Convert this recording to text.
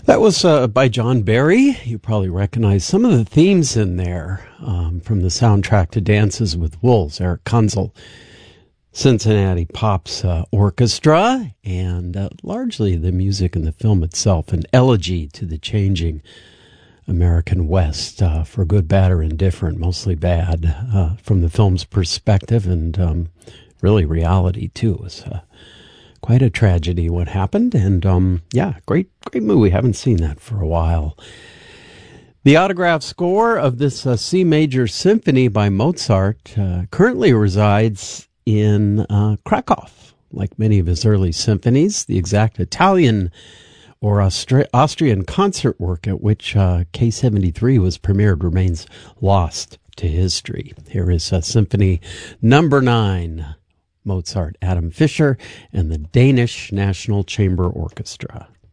That was by John Barry. You probably recognize some of the themes in there from the soundtrack to Dances with Wolves, Eric Kunzel, Cincinnati Pops Orchestra, and largely the music in the film itself, an elegy to the changing American West, for good, bad, or indifferent, mostly bad, from the film's perspective, and really reality, too. It was quite a tragedy what happened, and great movie. Haven't seen that for a while. The autograph score of this C major symphony by Mozart currently resides in Krakow, like many of his early symphonies. The exact Italian or Austrian concert work at which K-73 was premiered remains lost to history. Here is Symphony Number 9, Mozart, Adam Fischer, and the Danish National Chamber Orchestra.